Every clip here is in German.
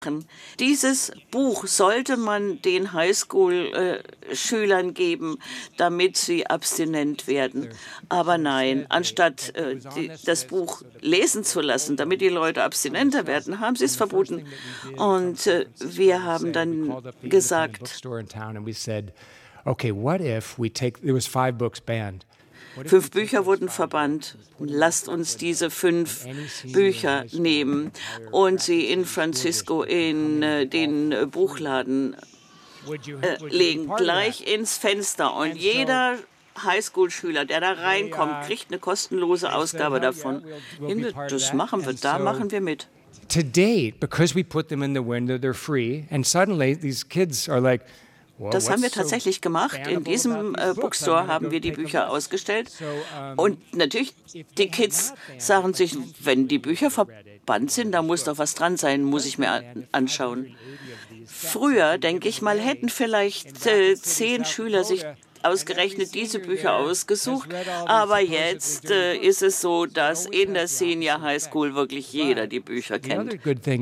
Dieses Buch sollte man den Highschool-Schülern geben, damit sie abstinent werden. Aber nein, anstatt das Buch lesen zu lassen, damit die Leute abstinenter werden, haben sie es verboten. Und wir haben dann gesagt, okay, what if we take, there was 5 books banned. 5 Bücher wurden verbannt. Lasst uns diese 5 Bücher nehmen und sie in Francisco in den Buchladen legen, gleich ins Fenster. Und jeder Highschool-Schüler, der da reinkommt, kriegt eine kostenlose Ausgabe davon. Das machen wir, da machen wir mit. To date, because we put them in the window, they're free, and suddenly these kids are like, das haben wir tatsächlich gemacht. In diesem Bookstore haben wir die Bücher ausgestellt. Und natürlich, die Kids sagen sich, wenn die Bücher verbannt sind, da muss doch was dran sein, muss ich mir anschauen. Früher, denke ich mal, hätten vielleicht 10 Schüler sich ausgerechnet diese Bücher ausgesucht, aber jetzt ist es so, dass in der Senior High School wirklich jeder die Bücher kennt.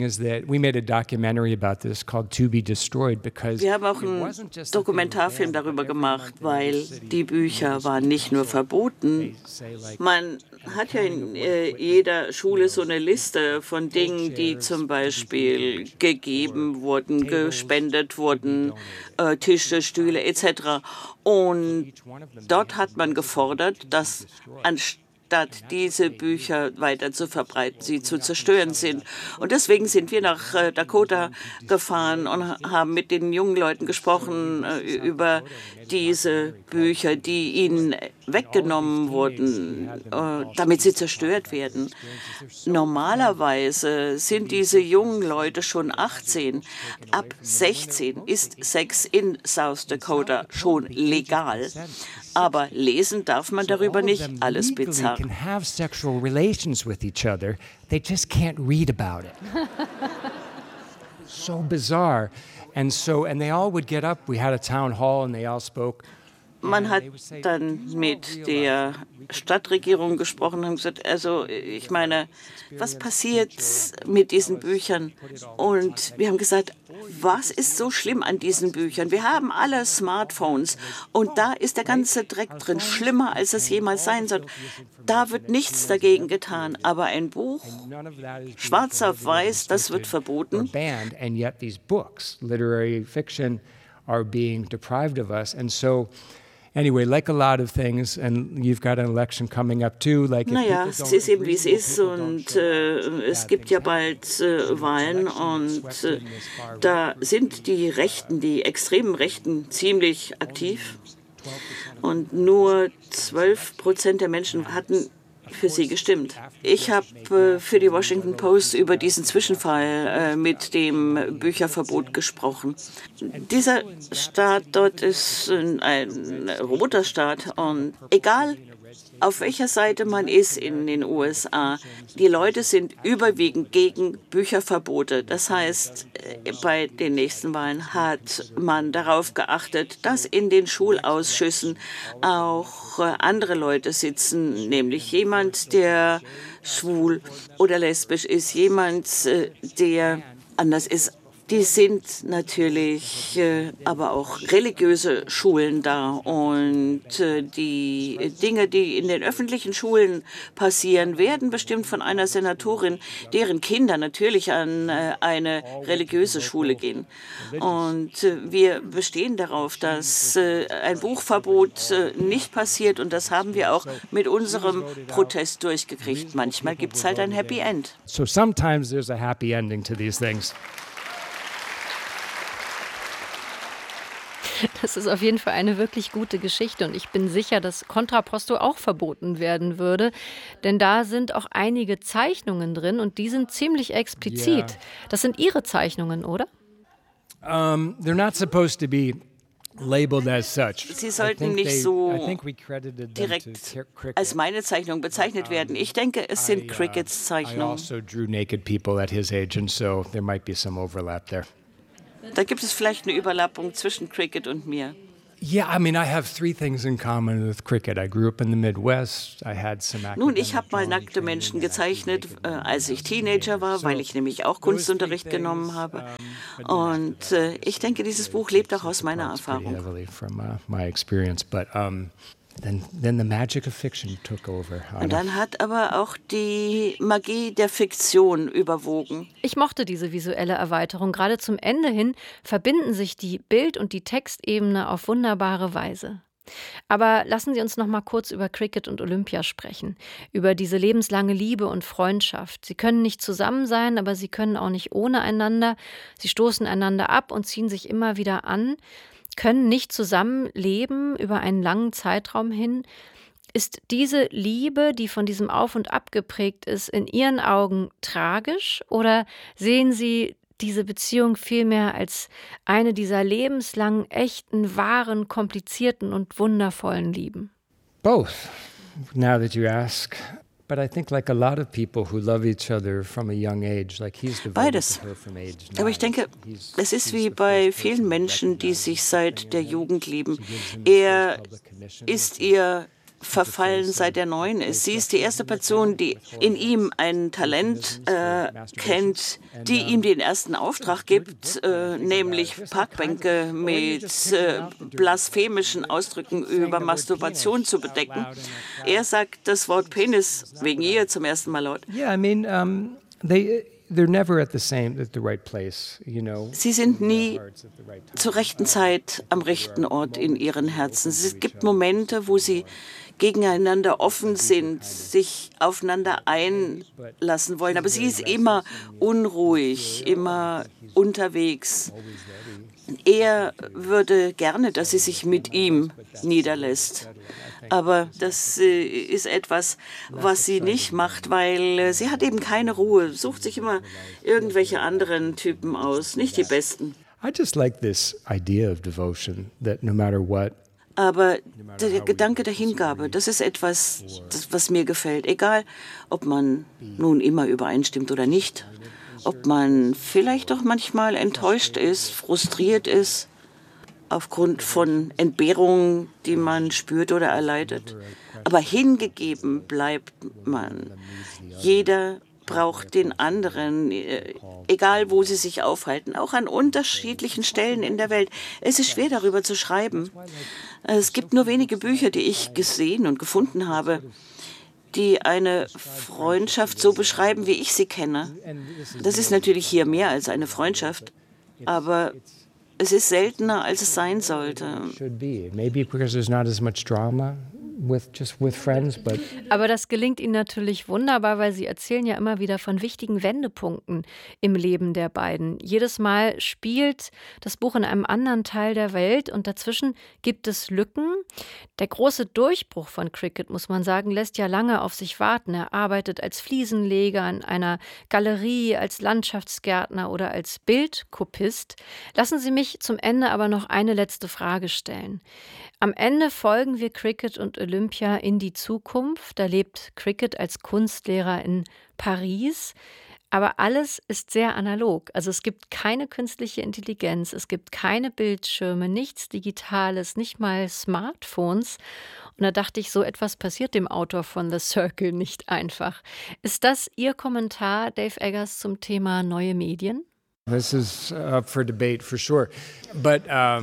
Wir haben auch einen Dokumentarfilm darüber gemacht, weil die Bücher waren nicht nur verboten. Man hat ja in jeder Schule so eine Liste von Dingen, die zum Beispiel gegeben wurden, gespendet wurden, Tische, Stühle etc. Und dort hat man gefordert, dass anstatt diese Bücher weiter zu verbreiten, sie zu zerstören sind. Und deswegen sind wir nach Dakota gefahren und haben mit den jungen Leuten gesprochen über diese Bücher, die ihnen weggenommen wurden, damit sie zerstört werden. Normalerweise sind diese jungen Leute schon 18. Ab 16 ist Sex in South Dakota schon legal. Aber lesen darf man darüber nicht. Alles bizarr. Can have sexual relations with each other. They just can't read about it. So bizarre. And they all would get up. We had a town hall and they all spoke. Man hat dann mit der Stadtregierung gesprochen und gesagt, also ich meine, was passiert mit diesen Büchern? Und wir haben gesagt, was ist so schlimm an diesen Büchern? Wir haben alle Smartphones und da ist der ganze Dreck drin, schlimmer als es jemals sein soll. Da wird nichts dagegen getan, aber ein Buch, schwarz auf weiß, das wird verboten. And yet these books, literary fiction, are being deprived of us. And so anyway, like a lot of things, and you've got an election coming up too. Naja, es ist eben wie es ist und es gibt ja bald Wahlen und da sind die Rechten, die extremen Rechten ziemlich aktiv und nur 12% der Menschen hatten für sie gestimmt. Ich habe für die Washington Post über diesen Zwischenfall mit dem Bücherverbot gesprochen. Dieser Staat dort ist ein roter Staat und egal auf welcher Seite man ist in den USA, die Leute sind überwiegend gegen Bücherverbote. Das heißt, bei den nächsten Wahlen hat man darauf geachtet, dass in den Schulausschüssen auch andere Leute sitzen, nämlich jemand, der schwul oder lesbisch ist, jemand, der anders ist. Die sind natürlich aber auch religiöse Schulen da und die Dinge, die in den öffentlichen Schulen passieren, werden bestimmt von einer Senatorin, deren Kinder natürlich an eine religiöse Schule gehen. Und wir bestehen darauf, dass ein Buchverbot nicht passiert und das haben wir auch mit unserem Protest durchgekriegt. Manchmal gibt es halt ein Happy End. So sometimes there's a happy ending to these things. Das ist auf jeden Fall eine wirklich gute Geschichte und ich bin sicher, dass Contrapposto auch verboten werden würde, denn da sind auch einige Zeichnungen drin und die sind ziemlich explizit. Das sind Ihre Zeichnungen, oder? They're not supposed to be labeled as such. Sie sollten nicht so direkt als meine Zeichnung bezeichnet werden. Ich denke, es sind Crickets Zeichnungen. I also drew naked people at his age and so there might be some overlap there. Da gibt es vielleicht eine Überlappung zwischen Cricket und mir. Yeah, I mean, I have three things in common with cricket. I grew up in the Midwest. I had some Nun, ich habe mal academic drawing nackte training Menschen and I gezeichnet, created them als ich as a Teenager war, teenager. weil So ich nämlich auch those three Kunstunterricht genommen things, habe. but Und ich denke, dieses Buch lebt auch aus meiner parts pretty Erfahrung. heavily from my experience. But then the magic of fiction took over. Und dann hat aber auch die Magie der Fiktion überwogen. Ich mochte diese visuelle Erweiterung. Gerade zum Ende hin verbinden sich die Bild- und die Textebene auf wunderbare Weise. Aber lassen Sie uns noch mal kurz über Cricket und Olympia sprechen, über diese lebenslange Liebe und Freundschaft. Sie können nicht zusammen sein, aber sie können auch nicht ohne einander. Sie stoßen einander ab und ziehen sich immer wieder an, können nicht zusammen leben über einen langen Zeitraum hin. Ist diese Liebe, die von diesem Auf und Ab geprägt ist, in Ihren Augen tragisch oder sehen Sie diese Beziehung vielmehr als eine dieser lebenslangen, echten, wahren, komplizierten und wundervollen Lieben? Both, now that you ask. But I think like a lot of people who love each other from a young age, like he's devoted Beides. to her from age 9. Aber ich denke, es ist wie the bei first vielen person to Menschen, die recognize sich her seit der in her Jugend life. lieben. She gives him the Er first public commission, ist which ihr verfallen, seit er 9 ist. Sie ist die erste Person, die in ihm ein Talent kennt, die ihm den ersten Auftrag gibt, nämlich Parkbänke mit blasphemischen Ausdrücken über Masturbation zu bedecken. Er sagt das Wort Penis wegen ihr zum ersten Mal laut. Yeah, I mean, they're never at the right place, you know. Sie sind nie zur rechten Zeit am rechten Ort in ihren Herzen. Es gibt Momente, wo sie gegeneinander offen sind, sich aufeinander einlassen wollen. Aber sie ist immer unruhig, immer unterwegs. Er würde gerne, dass sie sich mit ihm niederlässt. Aber das ist etwas, was sie nicht macht, weil sie hat eben keine Ruhe, sucht sich immer irgendwelche anderen Typen aus, nicht die besten. I just like this idea of devotion, that no matter what. Aber der Gedanke der Hingabe, das ist etwas, was mir gefällt. Egal, ob man nun immer übereinstimmt oder nicht, ob man vielleicht doch manchmal enttäuscht ist, frustriert ist, aufgrund von Entbehrungen, die man spürt oder erleidet. Aber hingegeben bleibt man. Jeder braucht den anderen, egal wo sie sich aufhalten, auch an unterschiedlichen Stellen in der Welt. Es ist schwer, darüber zu schreiben. Es gibt nur wenige Bücher, die ich gesehen und gefunden habe, die eine Freundschaft so beschreiben, wie ich sie kenne. Das ist natürlich hier mehr als eine Freundschaft, aber es ist seltener, als es sein sollte. Should be. Maybe because there's not as much drama with friends, but Aber das gelingt Ihnen natürlich wunderbar, weil Sie erzählen ja immer wieder von wichtigen Wendepunkten im Leben der beiden. Jedes Mal spielt das Buch in einem anderen Teil der Welt und dazwischen gibt es Lücken. Der große Durchbruch von Cricket, muss man sagen, lässt ja lange auf sich warten. Er arbeitet als Fliesenleger in einer Galerie, als Landschaftsgärtner oder als Bildkopist. Lassen Sie mich zum Ende aber noch eine letzte Frage stellen. Am Ende folgen wir Cricket und Olympia in die Zukunft. Da lebt Cricket als Kunstlehrer in Paris. Aber alles ist sehr analog. Also es gibt keine künstliche Intelligenz, es gibt keine Bildschirme, nichts Digitales, nicht mal Smartphones. Und da dachte ich, so etwas passiert dem Autor von The Circle nicht einfach. Ist das Ihr Kommentar, Dave Eggers, zum Thema neue Medien? this is up for debate for sure. But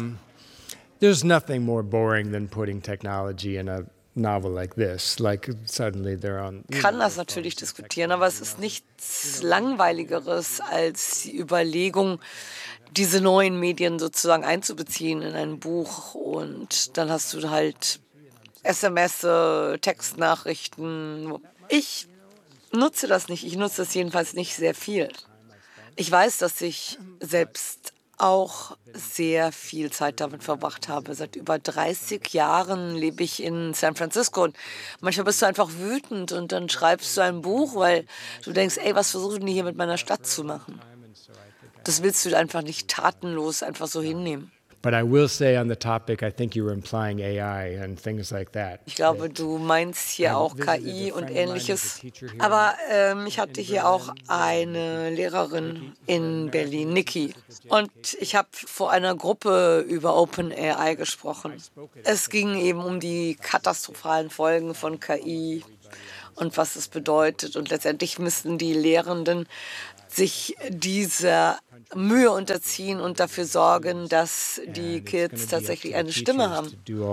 there's nothing more boring than putting technology in a novel like this. Like suddenly they're on. Kann das natürlich diskutieren, aber es ist nichts Langweiligeres als die Überlegung, diese neuen Medien sozusagen einzubeziehen in ein Buch. Und dann hast du halt SMS, Textnachrichten. Ich nutze das nicht. Ich nutze das jedenfalls nicht sehr viel. Ich weiß, dass ich selbst auch sehr viel Zeit damit verbracht habe. Seit über 30 Jahren lebe ich in San Francisco und manchmal bist du einfach wütend und dann schreibst du ein Buch, weil du denkst, ey, was versuchen die hier mit meiner Stadt zu machen? Das willst du einfach nicht tatenlos einfach so hinnehmen. But I will say on the topic, I think you were implying AI and things like that. Ich glaube, du meinst hier auch KI und Ähnliches. Aber ich hatte hier auch eine Lehrerin in Berlin, Niki. Und ich habe vor einer Gruppe über OpenAI gesprochen. Es ging eben um die katastrophalen Folgen von KI und was es bedeutet. Und letztendlich müssten die Lehrenden sich dieser Mühe unterziehen und dafür sorgen, dass die Kids tatsächlich eine Stimme haben.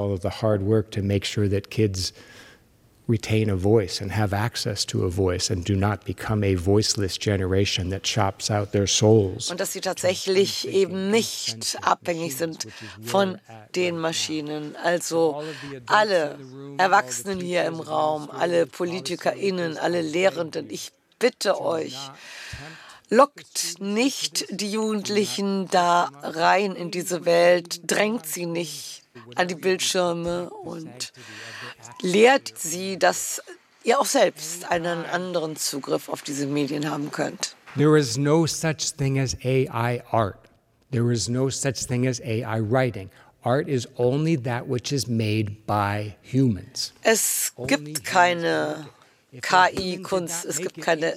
Retain a voice and have access to a voice and do not become a voiceless generation that chops out their souls. Und dass sie tatsächlich eben nicht abhängig sind von den Maschinen. Also alle Erwachsenen hier im Raum, alle PolitikerInnen, alle Lehrenden, ich bitte euch, lockt nicht die Jugendlichen da rein in diese Welt, drängt sie nicht an die Bildschirme und lehrt sie, dass ihr auch selbst einen anderen Zugriff auf diese Medien haben könnt. There is no such thing as AI art. There is no such thing as AI writing. Art is only that which is made by humans. Es gibt keine KI-Kunst, es gibt keine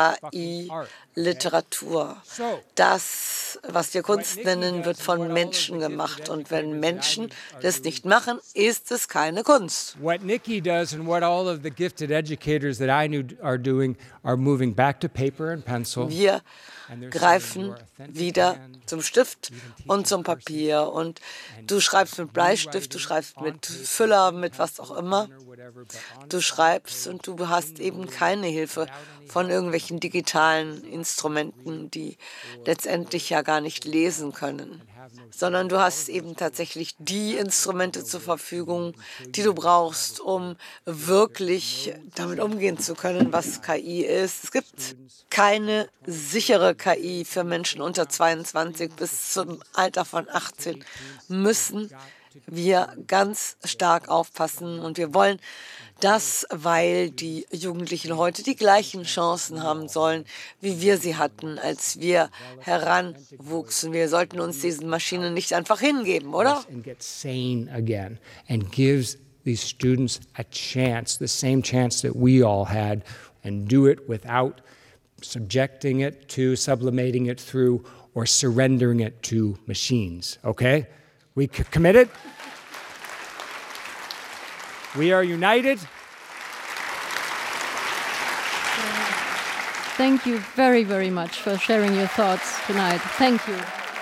KI-Literatur. Das, was wir Kunst nennen, wird von Menschen gemacht. Und wenn Menschen das nicht machen, ist es keine Kunst. What Nikki does and what all of the gifted educators that I knew are doing are moving back to paper and pencil. Wir greifen wieder zum Stift und zum Papier. Und du schreibst mit Bleistift, du schreibst mit Füller, mit was auch immer. Du schreibst und du hast eben keine Hilfe von irgendwelchen digitalen Instrumenten, die letztendlich ja gar nicht lesen können, sondern du hast eben tatsächlich die Instrumente zur Verfügung, die du brauchst, um wirklich damit umgehen zu können, was KI ist. Es gibt keine sichere KI für Menschen unter 22 bis zum Alter von 18 müssen wir ganz stark aufpassen. Und wir wollen das, weil die Jugendlichen heute die gleichen Chancen haben sollen, wie wir sie hatten, als wir heranwuchsen. Wir sollten uns diesen Maschinen nicht einfach hingeben, oder? And get sane again and gives these students a chance, the same chance that we all had, and do it without subjecting it to, sublimating it through, or surrendering it to machines. Okay? We committed? We are united. Thank you very, very much for sharing your thoughts tonight. Thank you.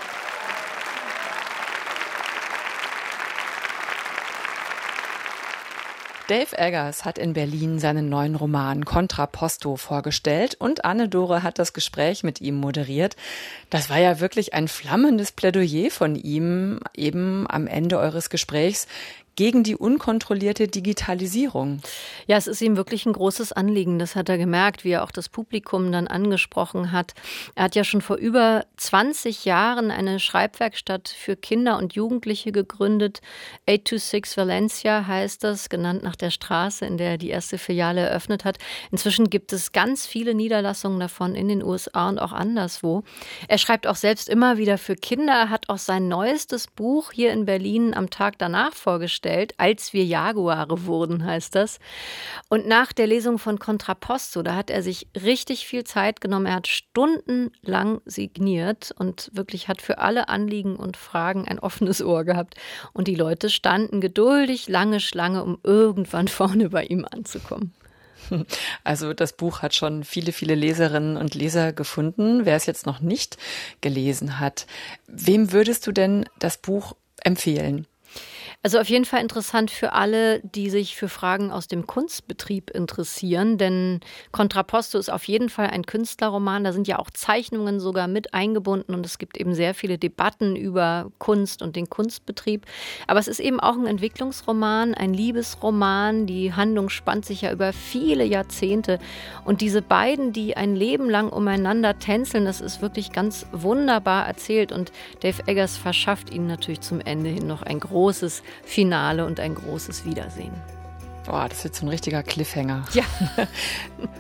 Dave Eggers hat in Berlin seinen neuen Roman Contrapposto vorgestellt und Anne-Dore hat das Gespräch mit ihm moderiert. Das war ja wirklich ein flammendes Plädoyer von ihm, eben am Ende eures Gesprächs, gegen die unkontrollierte Digitalisierung. Ja, es ist ihm wirklich ein großes Anliegen. Das hat er gemerkt, wie er auch das Publikum dann angesprochen hat. Er hat ja schon vor über 20 Jahren eine Schreibwerkstatt für Kinder und Jugendliche gegründet. 826 Valencia heißt das, genannt nach der Straße, in der er die erste Filiale eröffnet hat. Inzwischen gibt es ganz viele Niederlassungen davon in den USA und auch anderswo. Er schreibt auch selbst immer wieder für Kinder. Er hat auch sein neuestes Buch hier in Berlin am Tag danach vorgestellt. Als wir Jaguare wurden, heißt das. Und nach der Lesung von Contrapposto, da hat er sich richtig viel Zeit genommen. Er hat stundenlang signiert und wirklich hat für alle Anliegen und Fragen ein offenes Ohr gehabt. Und die Leute standen geduldig lange Schlange, um irgendwann vorne bei ihm anzukommen. Also das Buch hat schon viele, viele Leserinnen und Leser gefunden. Wer es jetzt noch nicht gelesen hat, wem würdest du denn das Buch empfehlen? Also auf jeden Fall interessant für alle, die sich für Fragen aus dem Kunstbetrieb interessieren, denn Contrapposto ist auf jeden Fall ein Künstlerroman. Da sind ja auch Zeichnungen sogar mit eingebunden und es gibt eben sehr viele Debatten über Kunst und den Kunstbetrieb. Aber es ist eben auch ein Entwicklungsroman, ein Liebesroman. Die Handlung spannt sich ja über viele Jahrzehnte und diese beiden, die ein Leben lang umeinander tänzeln, das ist wirklich ganz wunderbar erzählt und Dave Eggers verschafft ihnen natürlich zum Ende hin noch ein großes Finale und ein großes Wiedersehen. Boah, das wird so ein richtiger Cliffhanger. Ja.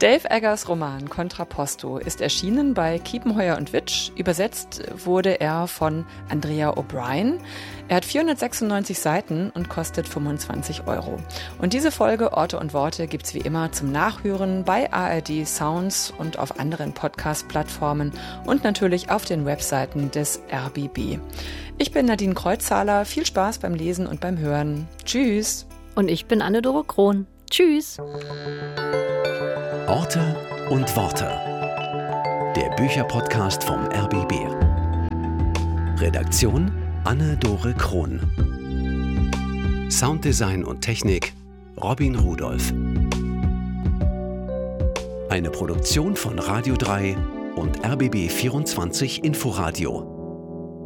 Dave Eggers Roman Contrapposto ist erschienen bei Kiepenheuer & Witsch. Übersetzt wurde er von Andrea O'Brien. Er hat 496 Seiten und kostet 25 €. Und diese Folge Orte und Worte gibt's wie immer zum Nachhören bei ARD Sounds und auf anderen Podcast-Plattformen und natürlich auf den Webseiten des RBB. Ich bin Nadine Kreuzzahler. Viel Spaß beim Lesen und beim Hören. Tschüss. Und ich bin Anne-Dore Krohn. Tschüss. Orte und Worte. Der Bücherpodcast vom RBB. Redaktion Anne-Dore Krohn. Sounddesign und Technik Robin Rudolph. Eine Produktion von Radio 3 und RBB 24 Inforadio.